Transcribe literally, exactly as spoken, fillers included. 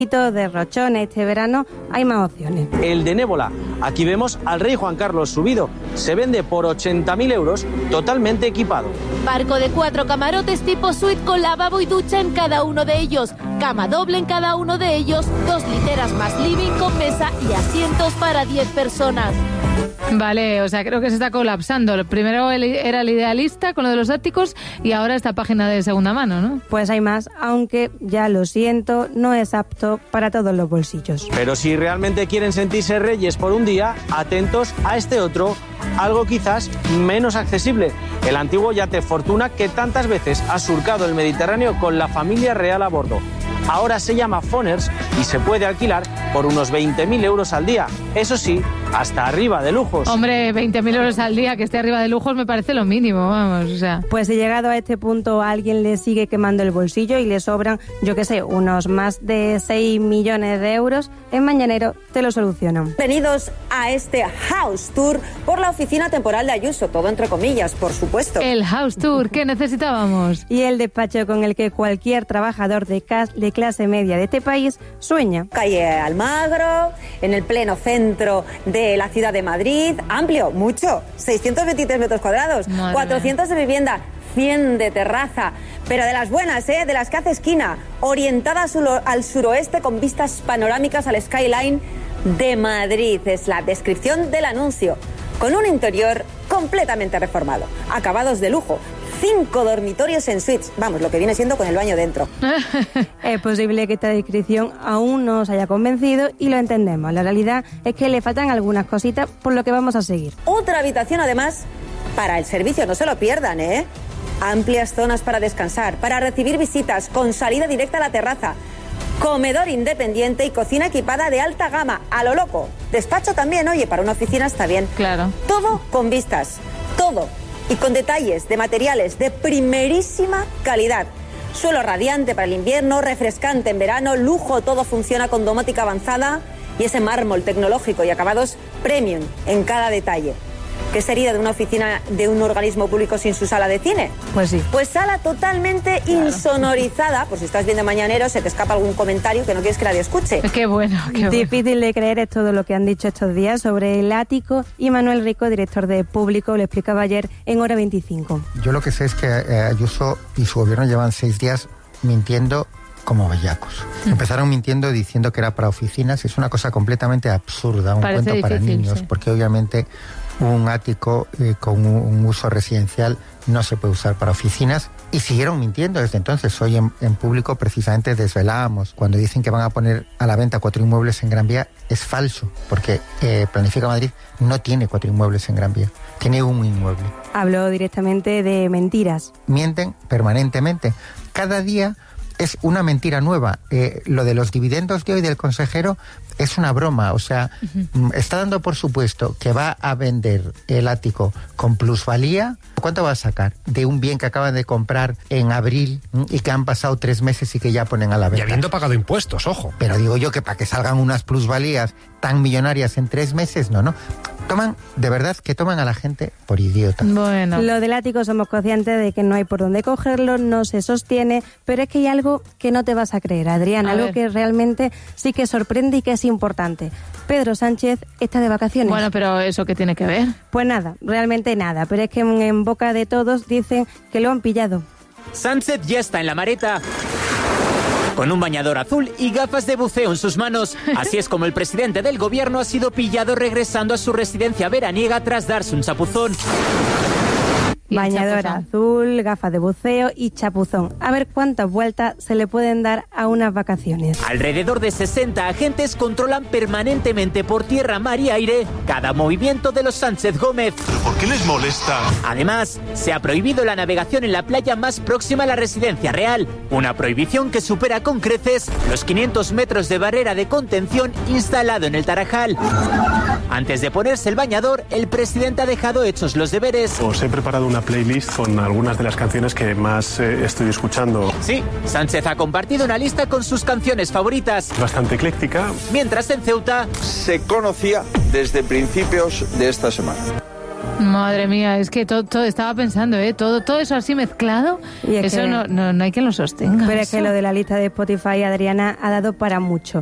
de rochones este verano, hay más opciones. El de Nébola. Aquí vemos al rey Juan Carlos subido. Se vende por ochenta mil euros, totalmente equipado. Barco de cuatro camarotes tipo suite con lavabo y ducha en cada uno de ellos. Cama doble en cada uno de ellos. Dos literas más living con mesa y asientos para diez personas. Vale, o sea, creo que se está colapsando. Primero era el idealista con lo de los áticos y ahora esta página de segunda mano, ¿no? Pues hay más, aunque ya lo siento, no es apto para todos los bolsillos. Pero si realmente quieren sentirse reyes por un día, atentos a este otro, algo quizás menos accesible. El antiguo yate Fortuna que tantas veces ha surcado el Mediterráneo con la familia real a bordo. Ahora se llama Foners y se puede alquilar por unos veinte mil euros al día. Eso sí, hasta arriba de lujos. Hombre, veinte mil euros al día que esté arriba de lujos me parece lo mínimo, vamos, o sea. Pues si llegado a este punto a alguien le sigue quemando el bolsillo y le sobran, yo qué sé, unos más de seis millones de euros, en Mañanero te lo solucionan. Bienvenidos a este House Tour por la oficina temporal de Ayuso, todo entre comillas, por supuesto. El House Tour, ¿qué necesitábamos? Y el despacho con el que cualquier trabajador de, cas- de clase media de este país sueña. Calle Almagro, en el pleno centro de la ciudad de Madrid, amplio, mucho, seiscientos veintitrés metros cuadrados, Madre cuatrocientos mía. de vivienda, cien de terraza, pero de las buenas, ¿eh? De las que hace esquina, orientada al, al suroeste con vistas panorámicas al skyline de Madrid. Es la descripción del anuncio, con un interior completamente reformado, acabados de lujo, cinco dormitorios en suites, vamos, lo que viene siendo con el baño dentro. Es posible que esta descripción aún no os haya convencido y lo entendemos. La realidad es que le faltan algunas cositas, por lo que vamos a seguir. Otra habitación además para el servicio, no se lo pierdan, ¿eh? Amplias zonas para descansar, para recibir visitas, con salida directa a la terraza. Comedor independiente y cocina equipada de alta gama, a lo loco. Despacho también, oye, para una oficina está bien. Claro. Todo con vistas, todo. Y con detalles de materiales de primerísima calidad. Suelo radiante para el invierno, refrescante en verano, lujo, todo funciona con domótica avanzada y ese mármol tecnológico y acabados premium en cada detalle. ¿Qué sería de una oficina de un organismo público sin su sala de cine? Pues sí. Pues sala totalmente claro. insonorizada, por si estás viendo Mañanero, se te escapa algún comentario que no quieres que nadie escuche. Qué bueno, qué bueno. Difícil de creer es todo lo que han dicho estos días sobre el ático y Manuel Rico, director de Público, lo explicaba ayer en Hora veinticinco. Yo lo que sé es que eh, Ayuso y su gobierno llevan seis días mintiendo como bellacos. Empezaron mintiendo diciendo que era para oficinas. Es una cosa completamente absurda, un Parece cuento para difícil, niños, sí. porque obviamente un ático eh, con un, un uso residencial no se puede usar para oficinas, y siguieron mintiendo desde entonces. Hoy en, en Público precisamente desvelábamos, cuando dicen que van a poner a la venta cuatro inmuebles en Gran Vía, es falso, porque eh, Planifica Madrid no tiene cuatro inmuebles en Gran Vía, tiene un inmueble. Habló directamente de mentiras. Mienten permanentemente. Cada día es una mentira nueva. Eh, lo de los dividendos de hoy del consejero es una broma. O sea, uh-huh. está dando por supuesto que va a vender el ático con plusvalía. ¿Cuánto va a sacar de un bien que acaban de comprar en abril y que han pasado tres meses y que ya ponen a la venta? Y habiendo pagado impuestos, ojo. Pero digo yo que para que salgan unas plusvalías tan millonarias en tres meses, no, no. Toman, de verdad que toman a la gente por idiota. Bueno. Lo del ático somos conscientes de que no hay por dónde cogerlo, no se sostiene, pero es que hay algo que no te vas a creer, Adrián, A algo ver. que realmente sí que sorprende y que es importante. Pedro Sánchez está de vacaciones. Bueno, pero ¿eso qué tiene que ver? Pues nada, realmente nada, pero es que en, en boca de todos dicen que lo han pillado. Sánchez ya está en la Mareta, con un bañador azul y gafas de buceo en sus manos. Así es como el presidente del gobierno ha sido pillado regresando a su residencia veraniega tras darse un chapuzón. Bañador azul, gafas de buceo y chapuzón. A ver cuántas vueltas se le pueden dar a unas vacaciones. Alrededor de sesenta agentes controlan permanentemente por tierra, mar y aire cada movimiento de los Sánchez Gómez. ¿Pero por qué les molesta? Además, se ha prohibido la navegación en la playa más próxima a la residencia real. Una prohibición que supera con creces los quinientos metros de barrera de contención instalado en el Tarajal. Antes de ponerse el bañador, el presidente ha dejado hechos los deberes. Os he preparado una playlist con algunas de las canciones que más eh, estoy escuchando. Sí, Sánchez ha compartido una lista con sus canciones favoritas. Bastante ecléctica. Mientras en Ceuta se conocía desde principios de esta semana. Madre mía, es que todo, todo estaba pensando, ¿eh? Todo, todo eso así mezclado, Y es eso que- no, no, no hay quien lo sostenga. Pero es eso. que lo de la lista de Spotify, Adriana, ha dado para mucho.